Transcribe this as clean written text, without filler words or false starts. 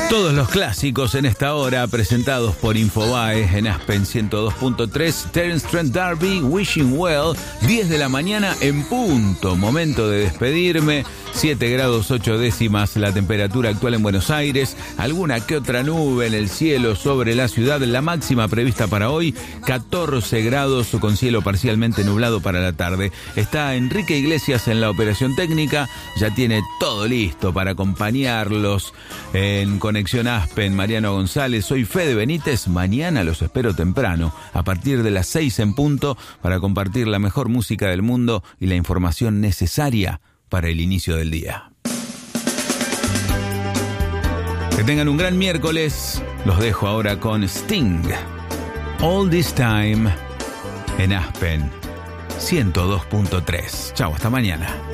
Todos los clásicos en esta hora, presentados por Infobae en Aspen 102.3, Terence Trent D'Arby, Wishing Well, 10 de la mañana en punto. Momento de despedirme. 7 grados 8 décimas la temperatura actual en Buenos Aires, alguna que otra nube en el cielo sobre la ciudad. La máxima prevista para hoy, 14 grados con cielo parcialmente nublado para la tarde. Está Enrique Iglesias en la operación técnica, ya tiene todo listo para acompañarlos en Conexión Aspen. Mariano González, soy Fede Benítez, mañana los espero temprano, a partir de las 6 en punto, para compartir la mejor música del mundo y la información necesaria para el inicio del día. Que tengan un gran miércoles. Los dejo ahora con Sting. All This Time en Aspen 102.3. Chau, hasta mañana.